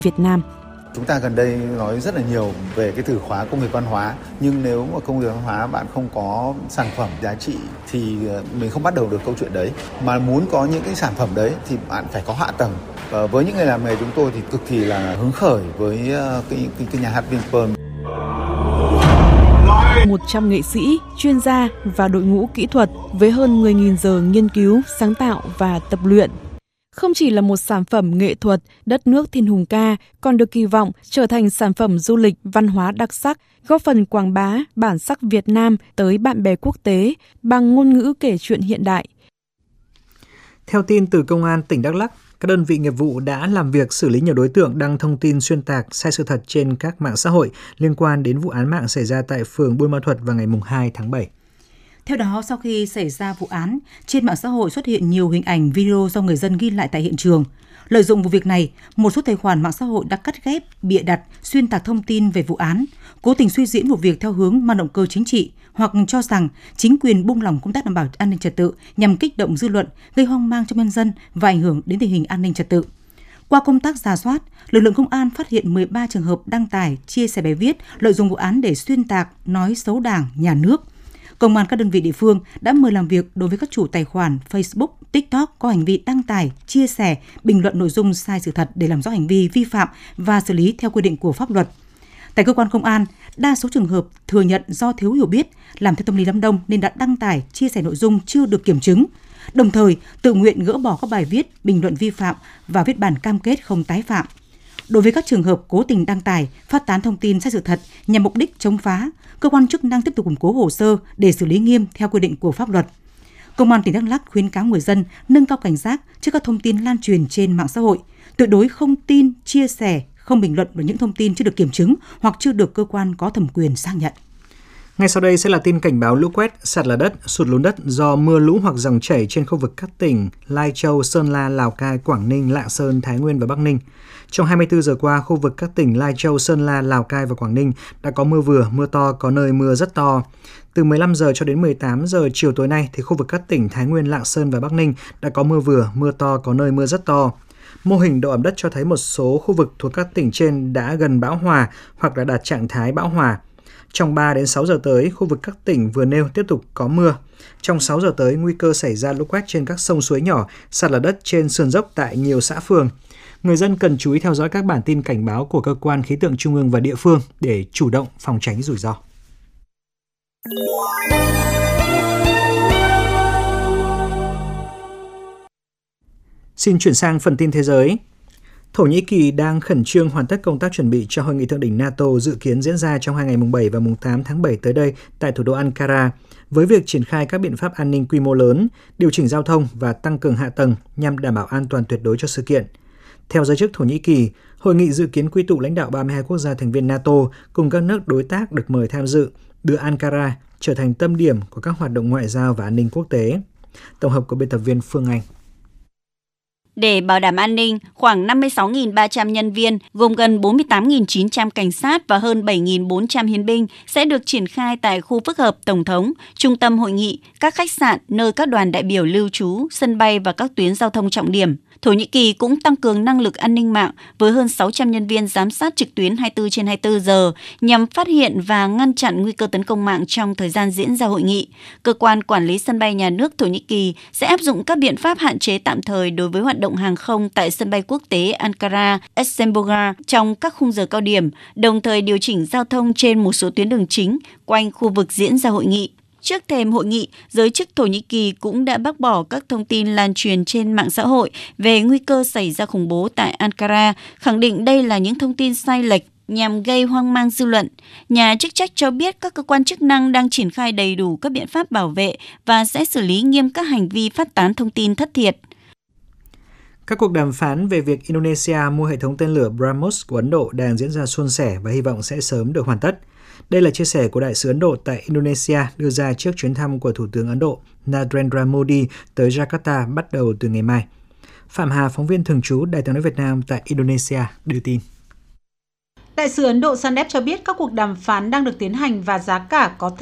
Việt Nam. Chúng ta gần đây nói rất là nhiều về cái từ khóa công nghiệp văn hóa, nhưng nếu mà công nghiệp văn hóa bạn không có sản phẩm giá trị thì mình không bắt đầu được câu chuyện đấy. Mà muốn có những cái sản phẩm đấy thì bạn phải có hạ tầng. Và với những người làm nghề chúng tôi thì cực kỳ là hứng khởi với cái nhà hát Vinpearl. 100 nghệ sĩ, chuyên gia và đội ngũ kỹ thuật với hơn 10.000 giờ nghiên cứu, sáng tạo và tập luyện. Không chỉ là một sản phẩm nghệ thuật, đất nước Thiên Hùng Ca còn được kỳ vọng trở thành sản phẩm du lịch văn hóa đặc sắc, góp phần quảng bá bản sắc Việt Nam tới bạn bè quốc tế bằng ngôn ngữ kể chuyện hiện đại. Theo tin từ Công an tỉnh Đắk Lắk, các đơn vị nghiệp vụ đã làm việc xử lý nhiều đối tượng đăng thông tin xuyên tạc sai sự thật trên các mạng xã hội liên quan đến vụ án mạng xảy ra tại phường Buôn Ma Thuột vào ngày 2 tháng 7. Theo đó, sau khi xảy ra vụ án, trên mạng xã hội xuất hiện nhiều hình ảnh, video do người dân ghi lại tại hiện trường. Lợi dụng vụ việc này, một số tài khoản mạng xã hội đã cắt ghép, bịa đặt, xuyên tạc thông tin về vụ án, cố tình suy diễn vụ việc theo hướng mang động cơ chính trị hoặc cho rằng chính quyền buông lỏng công tác đảm bảo an ninh trật tự nhằm kích động dư luận, gây hoang mang trong nhân dân và ảnh hưởng đến tình hình an ninh trật tự. Qua công tác rà soát, lực lượng công an phát hiện 13 trường hợp đăng tải, chia sẻ bài viết lợi dụng vụ án để xuyên tạc, nói xấu Đảng, nhà nước. Công an các đơn vị địa phương đã mời làm việc đối với các chủ tài khoản Facebook, TikTok có hành vi đăng tải, chia sẻ, bình luận nội dung sai sự thật để làm rõ hành vi vi phạm và xử lý theo quy định của pháp luật. Tại cơ quan công an, đa số trường hợp thừa nhận do thiếu hiểu biết, làm theo tâm lý đám đông nên đã đăng tải, chia sẻ nội dung chưa được kiểm chứng. Đồng thời, tự nguyện gỡ bỏ các bài viết, bình luận vi phạm và viết bản cam kết không tái phạm. Đối với các trường hợp cố tình đăng tải, phát tán thông tin sai sự thật nhằm mục đích chống phá, cơ quan chức năng tiếp tục củng cố hồ sơ để xử lý nghiêm theo quy định của pháp luật. Công an tỉnh Đắk Lắk khuyến cáo người dân nâng cao cảnh giác trước các thông tin lan truyền trên mạng xã hội, tuyệt đối không tin, chia sẻ, không bình luận vào những thông tin chưa được kiểm chứng hoặc chưa được cơ quan có thẩm quyền xác nhận. Ngay sau đây sẽ là tin cảnh báo lũ quét, sạt lở đất, sụt lún đất do mưa lũ hoặc dòng chảy trên khu vực các tỉnh Lai Châu, Sơn La, Lào Cai, Quảng Ninh, Lạng Sơn, Thái Nguyên và Bắc Ninh. Trong 24 giờ qua, khu vực các tỉnh Lai Châu, Sơn La, Lào Cai và Quảng Ninh đã có mưa vừa, mưa to, có nơi mưa rất to. Từ 15 giờ cho đến 18 giờ chiều tối nay, thì khu vực các tỉnh Thái Nguyên, Lạng Sơn và Bắc Ninh đã có mưa vừa, mưa to, có nơi mưa rất to. Mô hình độ ẩm đất cho thấy một số khu vực thuộc các tỉnh trên đã gần bão hòa hoặc đã đạt trạng thái bão hòa. Trong 3 đến 6 giờ tới, khu vực các tỉnh vừa nêu tiếp tục có mưa. Trong 6 giờ tới, nguy cơ xảy ra lũ quét trên các sông suối nhỏ, sạt lở đất trên sườn dốc tại nhiều xã phường. Người dân cần chú ý theo dõi các bản tin cảnh báo của cơ quan khí tượng trung ương và địa phương để chủ động phòng tránh rủi ro. Xin chuyển sang phần tin thế giới. Thổ Nhĩ Kỳ đang khẩn trương hoàn tất công tác chuẩn bị cho hội nghị thượng đỉnh NATO dự kiến diễn ra trong 2 ngày mùng 7 và mùng 8 tháng 7 tới đây tại thủ đô Ankara, với việc triển khai các biện pháp an ninh quy mô lớn, điều chỉnh giao thông và tăng cường hạ tầng nhằm đảm bảo an toàn tuyệt đối cho sự kiện. Theo giới chức Thổ Nhĩ Kỳ, hội nghị dự kiến quy tụ lãnh đạo 32 quốc gia thành viên NATO cùng các nước đối tác được mời tham dự, đưa Ankara trở thành tâm điểm của các hoạt động ngoại giao và an ninh quốc tế. Tổng hợp của biên tập viên Phương Anh. Để bảo đảm an ninh, khoảng 56.300 nhân viên, gồm gần 48.900 cảnh sát và hơn 7.400 hiến binh sẽ được triển khai tại khu phức hợp Tổng thống, trung tâm hội nghị, các khách sạn, nơi các đoàn đại biểu lưu trú, sân bay và các tuyến giao thông trọng điểm. Thổ Nhĩ Kỳ cũng tăng cường năng lực an ninh mạng với hơn 600 nhân viên giám sát trực tuyến 24/24 giờ nhằm phát hiện và ngăn chặn nguy cơ tấn công mạng trong thời gian diễn ra hội nghị. Cơ quan quản lý sân bay nhà nước Thổ Nhĩ Kỳ sẽ áp dụng các biện pháp hạn chế tạm thời đối với hoạt động hàng không tại sân bay quốc tế Ankara, Esenboga trong các khung giờ cao điểm, đồng thời điều chỉnh giao thông trên một số tuyến đường chính quanh khu vực diễn ra hội nghị. Trước thềm hội nghị, giới chức Thổ Nhĩ Kỳ cũng đã bác bỏ các thông tin lan truyền trên mạng xã hội về nguy cơ xảy ra khủng bố tại Ankara, khẳng định đây là những thông tin sai lệch nhằm gây hoang mang dư luận. Nhà chức trách cho biết các cơ quan chức năng đang triển khai đầy đủ các biện pháp bảo vệ và sẽ xử lý nghiêm các hành vi phát tán thông tin thất thiệt. Các cuộc đàm phán về việc Indonesia mua hệ thống tên lửa BrahMos của Ấn Độ đang diễn ra suôn sẻ và hy vọng sẽ sớm được hoàn tất. Đây là chia sẻ của Đại sứ Ấn Độ tại Indonesia đưa ra trước chuyến thăm của Thủ tướng Ấn Độ Narendra Modi tới Jakarta bắt đầu từ ngày mai. Phạm Hà, phóng viên thường trú Đài Tiếng nói Việt Nam tại Indonesia, đưa tin. Đại sứ Ấn Độ Sandep cho biết các cuộc đàm phán đang được tiến hành và giá cả có thể